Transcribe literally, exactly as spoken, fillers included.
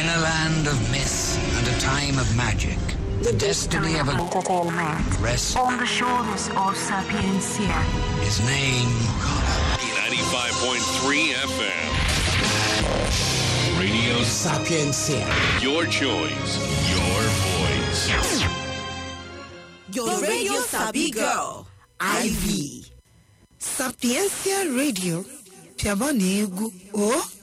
In a land of myth and a time of magic, the destiny of a entertainment rests on the shoulders of Sapiencia. His name, ninety-five point three F M. Radio Sapiencia. Your choice, your voice. Your radio Sabi girl, Ivy. Sapiencia Radio. Piabani egu. Oh?